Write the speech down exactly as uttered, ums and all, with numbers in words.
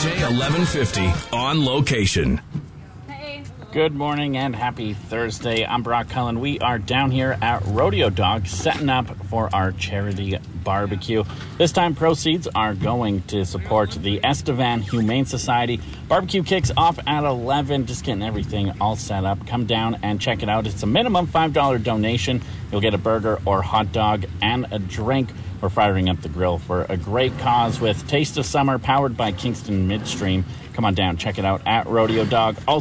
K J eleven fifty on location. Good morning and happy Thursday. I'm Brock Cullen. We are down here at Rodeo Dog setting up for our charity barbecue. This time proceeds are going to support the Estevan Humane Society. Barbecue kicks off at eleven, just getting everything all set up. Come down and check it out. It's a minimum five dollars donation. You'll get a burger or hot dog and a drink. We're firing up the grill for a great cause with Taste of Summer powered by Kingston Midstream. Come on down, check it out at Rodeo Dog. Also